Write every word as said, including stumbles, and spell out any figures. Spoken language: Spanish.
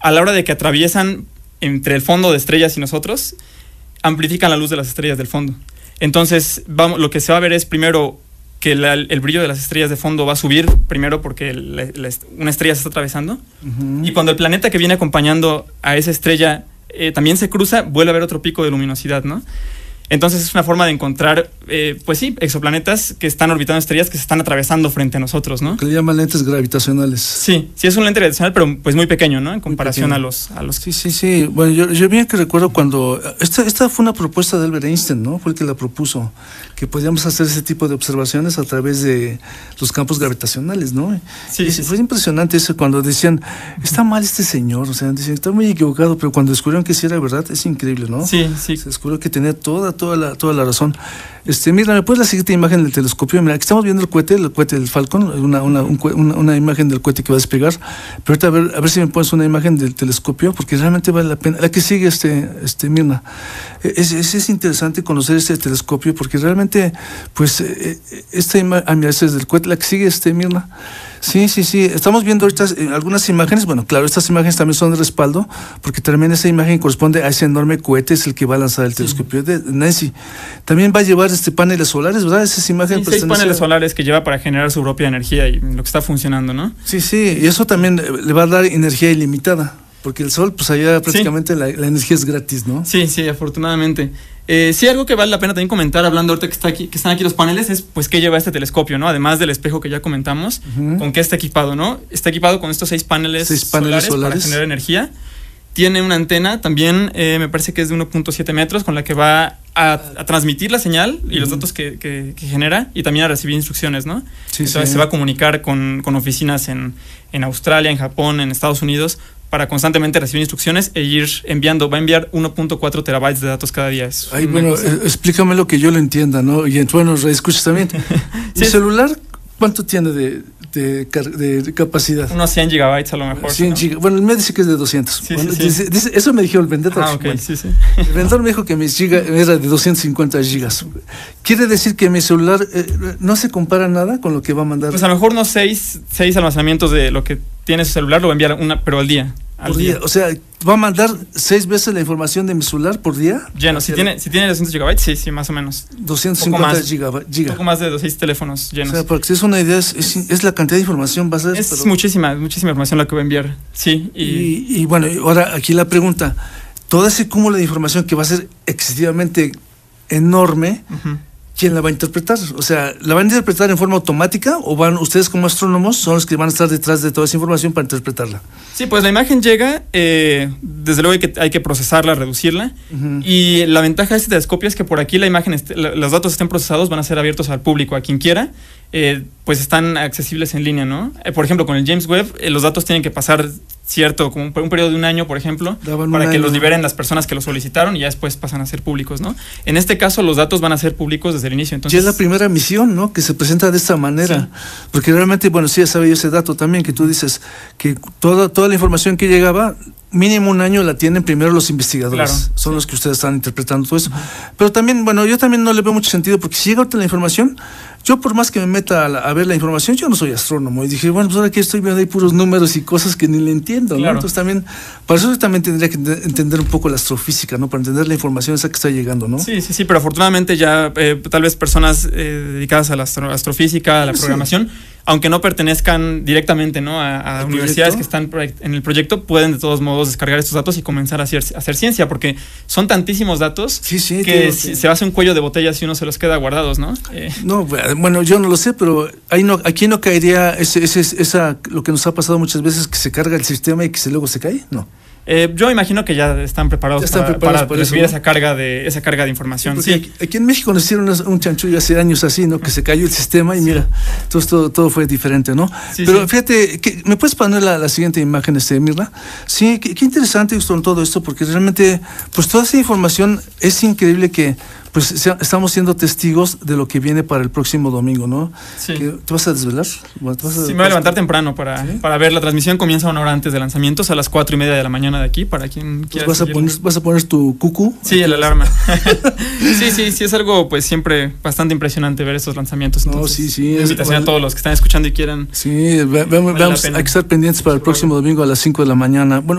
a la hora de que atraviesan entre el fondo de estrellas y nosotros, amplifican la luz de las estrellas del fondo. Entonces, vamos, lo que se va a ver es primero que la, el brillo de las estrellas de fondo va a subir, primero porque la, la, una estrella se está atravesando, uh-huh. y cuando el planeta que viene acompañando a esa estrella eh, también se cruza, vuelve a haber otro pico de luminosidad, ¿no? Entonces es una forma de encontrar, eh, pues sí, exoplanetas que están orbitando estrellas que se están atravesando frente a nosotros, ¿no? Que le llaman lentes gravitacionales. Sí, sí es un lente gravitacional, pero pues muy pequeño, ¿no? En comparación a los, a los... Sí, sí, sí. Bueno, yo, yo bien que recuerdo cuando... Esta, esta fue una propuesta de Albert Einstein, ¿no? Fue el que la propuso, que podíamos hacer ese tipo de observaciones a través de los campos gravitacionales, ¿no? Sí, y sí. Fue impresionante eso cuando decían, está mal este señor, o sea, decían, está muy equivocado, pero cuando descubrieron que sí era verdad, es increíble, ¿no? Sí, sí. Se descubrió que tenía toda, toda la, toda la razón. Este, mira, ¿me puedes la siguiente imagen del telescopio? Mira, aquí estamos viendo el cohete, el cohete del Falcon, una, una, un, una, una imagen del cohete que va a despegar, pero ahorita a ver, a ver si me pones una imagen del telescopio, porque realmente vale la pena. La que sigue, este, este Mirna, es, es, es interesante conocer este telescopio, porque realmente, pues, eh, esta imagen, ah, mira, esa es del cohete, la que sigue, este Mirna. Sí, sí, sí. Estamos viendo ahorita eh, algunas imágenes. Bueno, claro, estas imágenes también son de respaldo, porque también esa imagen corresponde a ese enorme cohete, es el que va a lanzar el telescopio de Nancy. También va a llevar este paneles solares, ¿verdad? Esas imágenes. Sí, seis paneles solares que lleva para generar su propia energía y lo que está funcionando, ¿no? Sí, sí. Y eso también le va a dar energía ilimitada, porque el sol, pues allá prácticamente sí. la, la energía es gratis, ¿no? Sí, sí, afortunadamente. Eh, sí, algo que vale la pena también comentar, hablando ahorita que, está aquí, que están aquí los paneles, es pues qué lleva este telescopio, ¿no? Además del espejo que ya comentamos, uh-huh. con qué está equipado, ¿no? Está equipado con estos seis paneles, seis paneles solares, solares para generar energía. Tiene una antena también, eh, me parece que es de uno punto siete metros, con la que va a, a transmitir la señal y uh-huh. los datos que, que, que genera, y también a recibir instrucciones, ¿no? Sí, Entonces sí. se va a comunicar con, con oficinas en, en Australia, en Japón, en Estados Unidos, para constantemente recibir instrucciones e ir enviando, va a enviar uno punto cuatro terabytes de datos cada día. Es Ay, bueno, eh, explícame lo que yo lo entienda, ¿no? Y bueno, reescuchas también. ¿Mi sí. celular cuánto tiene de, de, de, de capacidad? Unos cien gigabytes a lo mejor. cien ¿no? giga, bueno, el mío dice que es de doscientos. Sí, bueno, sí, sí. Dice, dice, eso me dijo el vendedor. Ah, ok, bueno, sí, sí. El vendedor me dijo que mi giga era de doscientos cincuenta gigas. Quiere decir que mi celular eh, no se compara nada con lo que va a mandar. Pues a lo mejor unos seis, seis almacenamientos de lo que tiene su celular, lo va a enviar una, pero al día. Por día. O sea, ¿va a mandar seis veces la información de mi celular por día? Lleno, si tiene, si tiene doscientos gigabytes, sí, sí, más o menos. doscientos cincuenta gigabytes. Un poco más de seis teléfonos llenos. O sea, porque si es una idea, es, es, es la cantidad de información, va a ser. Es pero... muchísima, muchísima información la que va a enviar, sí. Y, y, y bueno, ahora aquí la pregunta, todo ese cúmulo de información que va a ser excesivamente enorme, uh-huh. ¿quién la va a interpretar? O sea, ¿la van a interpretar en forma automática o van ustedes como astrónomos son los que van a estar detrás de toda esa información para interpretarla? Sí, pues la imagen llega, eh, desde luego hay que, hay que procesarla, reducirla, uh-huh. y la ventaja de este telescopio es que por aquí la imagen, est- la, los datos estén procesados, van a ser abiertos al público, a quien quiera, eh, pues están accesibles en línea, ¿no? Eh, por ejemplo, con el James Webb, eh, los datos tienen que pasar cierto, como un, un periodo de un año, por ejemplo, Daban para que año. los liberen las personas que los solicitaron y ya después pasan a ser públicos, ¿no? En este caso, los datos van a ser públicos desde el inicio. Entonces, ya es la primera misión, ¿no? Que se presenta de esta manera. Sí. Porque realmente, bueno, sí, ya sabía yo ese dato también, que tú dices que toda, toda la información que llegaba, mínimo un año la tienen primero los investigadores. Claro, son sí. los que ustedes están interpretando todo eso. Uh-huh. Pero también, bueno, yo también no le veo mucho sentido, porque si llega ahorita la información, yo por más que me meta a, la, a ver la información, yo no soy astrónomo. Y dije, bueno, pues ahora que estoy viendo ahí puros números y cosas que ni le entiendo, claro. ¿no? Entonces también, para eso yo también tendría que entender un poco la astrofísica, ¿no? Para entender la información esa que está llegando, ¿no? Sí, sí, sí, pero afortunadamente ya eh, tal vez personas eh, dedicadas a la astro- astrofísica, a la sí. programación, aunque no pertenezcan directamente, ¿no? a, a universidades que están en el proyecto, pueden de todos modos descargar estos datos y comenzar a hacer, a hacer ciencia, porque son tantísimos datos sí, sí, que tío, si, sí. se hace un cuello de botella si uno se los queda guardados, ¿no? Eh. No, bueno, yo no lo sé, pero ahí no, aquí no caería ese, ese, esa, lo que nos ha pasado muchas veces, que se carga el sistema y que se, luego se cae, ¿no? Eh, yo imagino que ya están preparados, ya están para, preparados para recibir eso, ¿no? esa carga de esa carga de información. Sí, sí. Aquí, aquí en México nos hicieron un chanchullo hace años así, ¿no? Que se cayó el sistema y sí. mira, entonces todo, todo fue diferente, ¿no? Sí, Pero sí. fíjate, que, ¿me puedes poner la, la siguiente imagen, este, Mirna? Sí, qué, qué interesante con todo esto, porque realmente, pues toda esa información es increíble que pues sea, estamos siendo testigos de lo que viene para el próximo domingo, ¿no? Sí. ¿Te vas a desvelar? ¿Te vas a, sí, me voy a levantar temprano para, ¿sí? para ver. La transmisión comienza una hora antes de lanzamientos, a las cuatro y media de la mañana de aquí, para quien quiera. Vas a, poner, ¿Vas a poner tu cucu? Sí, el alarma. sí, sí, sí, es algo pues siempre bastante impresionante ver estos lanzamientos. Entonces, no, sí, sí. Es, invitación bueno, a todos los que están escuchando y quieran. Sí, ve, ve, vale vamos, hay que estar pendientes para el próximo domingo a las cinco de la mañana. Bueno,